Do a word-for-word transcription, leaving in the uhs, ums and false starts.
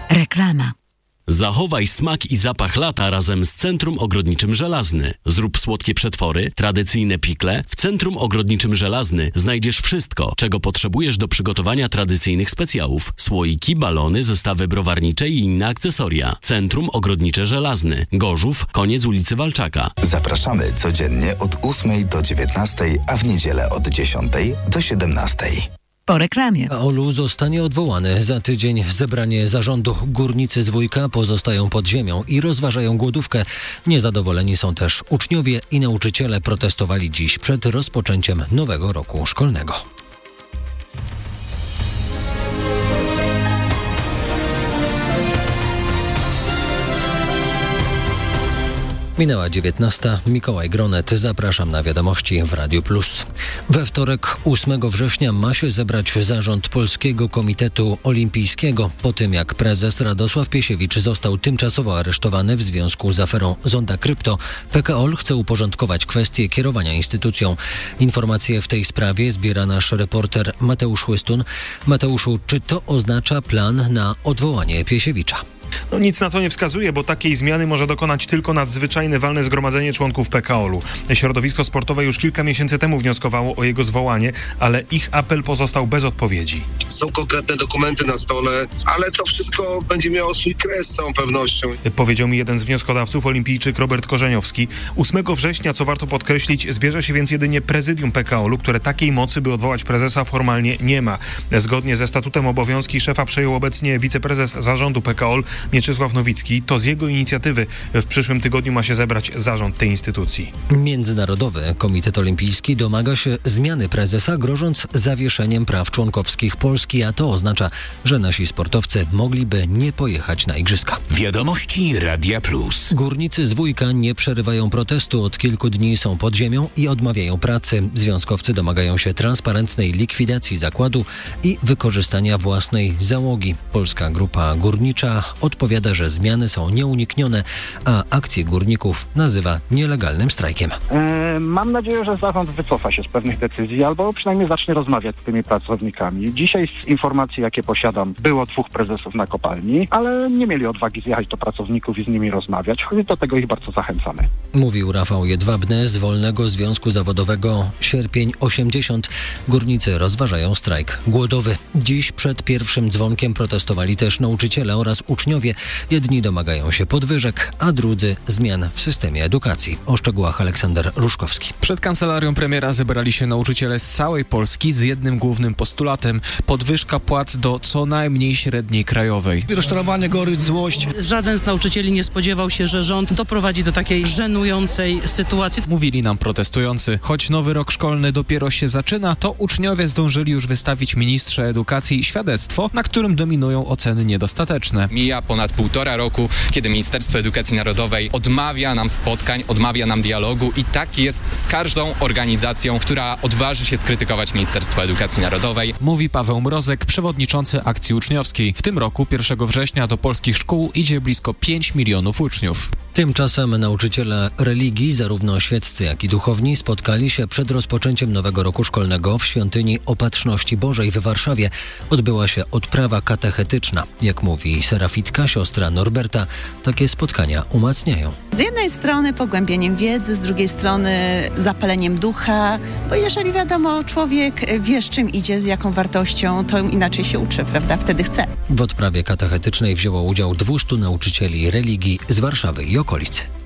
Reklama. Zachowaj smak i zapach lata razem z Centrum Ogrodniczym Żelazny. Zrób słodkie przetwory, tradycyjne pikle. W Centrum Ogrodniczym Żelazny znajdziesz wszystko, czego potrzebujesz do przygotowania tradycyjnych specjałów. Słoiki, balony, zestawy browarnicze i inne akcesoria. Centrum Ogrodnicze Żelazny. Gorzów, koniec ulicy Walczaka. Zapraszamy codziennie od ósmej do dziewiętnastej, a w niedzielę od dziesiątej do siedemnastej. Po reklamie. Olu zostanie odwołany. Za tydzień zebranie zarządu. Górnicy z Wujka pozostają pod ziemią i rozważają głodówkę. Niezadowoleni są też uczniowie i nauczyciele. Protestowali dziś przed rozpoczęciem nowego roku szkolnego. Minęła dziewiętnasta. Mikołaj Gronet. Zapraszam na wiadomości w Radiu Plus. We wtorek ósmego września ma się zebrać zarząd Polskiego Komitetu Olimpijskiego. Po tym jak prezes Radosław Piesiewicz został tymczasowo aresztowany w związku z aferą Zonda Krypto, P K O L chce uporządkować kwestię kierowania instytucją. Informacje w tej sprawie zbiera nasz reporter Mateusz Łystun. Mateuszu, czy to oznacza plan na odwołanie Piesiewicza? No nic na to nie wskazuje, bo takiej zmiany może dokonać tylko nadzwyczajne walne zgromadzenie członków P K O L-u. Środowisko sportowe już kilka miesięcy temu wnioskowało o jego zwołanie, ale ich apel pozostał bez odpowiedzi. Są konkretne dokumenty na stole, ale to wszystko będzie miało swój kres z całą pewnością. Powiedział mi jeden z wnioskodawców, olimpijczyk Robert Korzeniowski. ósmego września, co warto podkreślić, zbierze się więc jedynie prezydium P K O L-u, które takiej mocy, by odwołać prezesa, formalnie nie ma. Zgodnie ze statutem obowiązki szefa przejął obecnie wiceprezes zarządu P K O L Mieczysław Nowicki. To z jego inicjatywy w przyszłym tygodniu ma się zebrać zarząd tej instytucji. Międzynarodowy Komitet Olimpijski domaga się zmiany prezesa, grożąc zawieszeniem praw członkowskich Polski, a to oznacza, że nasi sportowcy mogliby nie pojechać na igrzyska. Wiadomości Radia Plus. Górnicy z Wujka nie przerywają protestu. Od kilku dni są pod ziemią i odmawiają pracy. Związkowcy domagają się transparentnej likwidacji zakładu i wykorzystania własnej załogi. Polska Grupa Górnicza odpowiada, że zmiany są nieuniknione, a akcję górników nazywa nielegalnym strajkiem. E, mam nadzieję, że zarząd wycofa się z pewnych decyzji albo przynajmniej zacznie rozmawiać z tymi pracownikami. Dzisiaj z informacji, jakie posiadam, było dwóch prezesów na kopalni, ale nie mieli odwagi zjechać do pracowników i z nimi rozmawiać. Do tego ich bardzo zachęcamy. Mówił Rafał Jedwabny z Wolnego Związku Zawodowego Sierpień osiemdziesiąt. Górnicy rozważają strajk głodowy. Dziś przed pierwszym dzwonkiem protestowali też nauczyciele oraz uczniowie. Jedni domagają się podwyżek, a drudzy zmian w systemie edukacji. O szczegółach Aleksander Ruszkowski. Przed kancelarią premiera zebrali się nauczyciele z całej Polski z jednym głównym postulatem: podwyżka płac do co najmniej średniej krajowej. Rozczarowanie, gorycz, złość. Żaden z nauczycieli nie spodziewał się, że rząd doprowadzi do takiej żenującej sytuacji. Mówili nam protestujący. Choć nowy rok szkolny dopiero się zaczyna, to uczniowie zdążyli już wystawić ministrze edukacji świadectwo, na którym dominują oceny niedostateczne. Mija ponad półtora roku, kiedy Ministerstwo Edukacji Narodowej odmawia nam spotkań, odmawia nam dialogu i tak jest z każdą organizacją, która odważy się skrytykować Ministerstwo Edukacji Narodowej. Mówi Paweł Mrozek, przewodniczący akcji uczniowskiej. W tym roku, pierwszego września, do polskich szkół idzie blisko pięć milionów uczniów. Tymczasem nauczyciele religii, zarówno świeccy, jak i duchowni, spotkali się przed rozpoczęciem nowego roku szkolnego w Świątyni Opatrzności Bożej w Warszawie. Odbyła się odprawa katechetyczna. Jak mówi serafitka, siostra Norberta, takie spotkania umacniają. Z jednej strony pogłębieniem wiedzy, z drugiej strony zapaleniem ducha, bo jeżeli wiadomo, człowiek wie, z czym idzie, z jaką wartością, to inaczej się uczy, prawda? Wtedy chce. W odprawie katechetycznej wzięło udział dwustu nauczycieli religii z Warszawy i okolic.